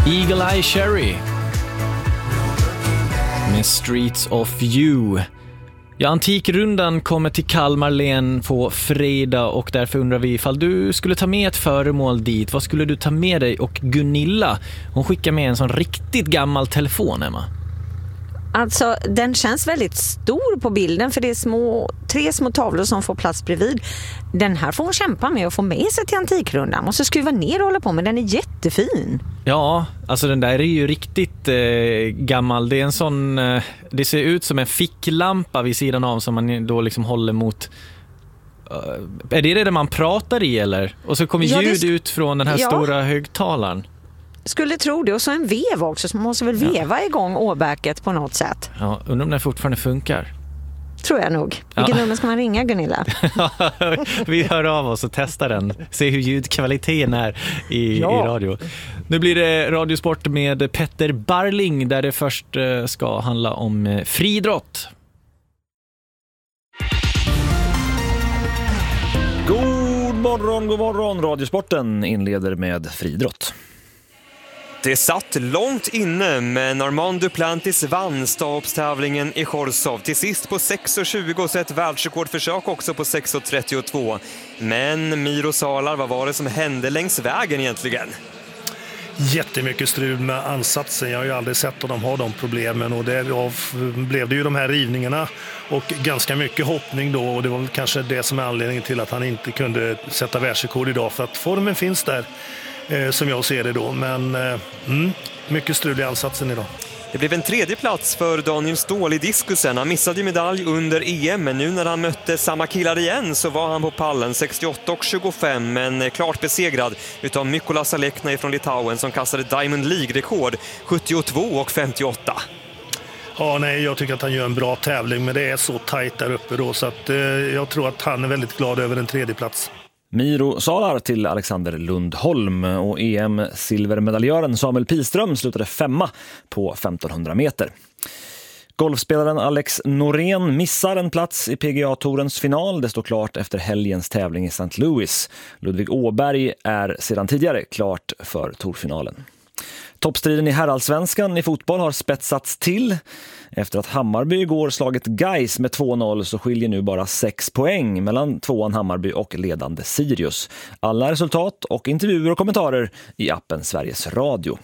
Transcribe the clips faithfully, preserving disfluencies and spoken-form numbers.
Eagle Eye Cherry med Streets of You. Ja, Antikrundan kommer till Kalmar län på fredag och därför undrar vi ifall du skulle ta med ett föremål dit. Vad skulle du ta med dig? Och Gunilla, hon skickar med en sån riktigt gammal telefon, Emma. Alltså, den känns väldigt stor på bilden för det är små, tre små tavlor som får plats bredvid. Den här får hon kämpa med att få med sig till Antikrundan. Och så skruva ner och hålla på, men den är jättefin. Ja, alltså den där är ju riktigt eh, gammal. Det är en sån, eh, det ser ut som en ficklampa vid sidan av som man då liksom håller mot. Uh, är det det man pratar i eller? Och så kommer ja, ljud sk- ut från den här ja. stora högtalaren. Skulle tro det. Och så en vev också, så man måste väl veva ja. igång åbäket på något sätt. Ja, undrar om den fortfarande funkar. Tror jag nog. Vilken ja. nummer ska man ringa, Gunilla? Vi hör av oss och testar den. Se hur ljudkvaliteten är i, ja. i radio. Nu blir det Radiosport med Petter Barling där det först ska handla om friidrott. God morgon, god morgon. Radiosporten inleder med friidrott. Det satt långt inne, men Armand Duplantis vann stavstävlingen i Chorzów. Till sist på sex tjugo och ett världsrekordförsök också på sex trettiotvå. Men Miro Salar, vad var det som hände längs vägen egentligen? Jättemycket strul med ansatsen. Jag har ju aldrig sett att de har de problemen och det blev det ju de här rivningarna och ganska mycket hoppning då och det var väl kanske det som är anledningen till att han inte kunde sätta världsrekord idag för att formen finns där. Eh, som jag ser det då, men eh, mm, mycket strul i ansatsen idag. Det blev en tredje plats för Daniel Ståhl i diskusen. Han missade ju medalj under E M, men nu när han mötte samma killar igen så var han på pallen sextioåtta och tjugofem, men klart besegrad utav Mykolas Alekna från Litauen som kastade Diamond League-rekord sjuttiotvå och femtioåtta. Ja, nej, jag tycker att han gör en bra tävling, men det är så tajt där uppe då så att eh, jag tror att han är väldigt glad över en tredje plats. Miro Salar till Alexander Lundholm och E M-silvermedaljören Samuel Piström slutade femma på femtonhundra meter. Golfspelaren Alex Norén missar en plats i P G A-tourens final. Det står klart efter helgens tävling i Saint Louis. Ludvig Åberg är sedan tidigare klart för tourfinalen. Toppstriden i herrallsvenskan i fotboll har spetsats till. Efter att Hammarby igår slagit Gais med två noll så skiljer nu bara sex poäng mellan tvåan Hammarby och ledande Sirius. Alla resultat och intervjuer och kommentarer i appen Sveriges Radio.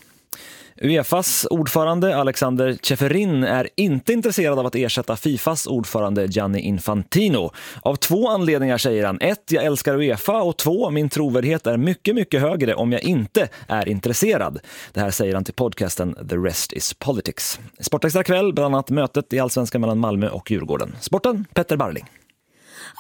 UEFAs ordförande Alexander Ceferin är inte intresserad av att ersätta Fifas ordförande Gianni Infantino. Av två anledningar säger han. Ett, jag älskar UEFA och två, min trovärdighet är mycket, mycket högre om jag inte är intresserad. Det här säger han till podcasten The Rest is Politics. Sportextra kväll, bland annat mötet i Allsvenskan mellan Malmö och Djurgården. Sporten, Petter Barling.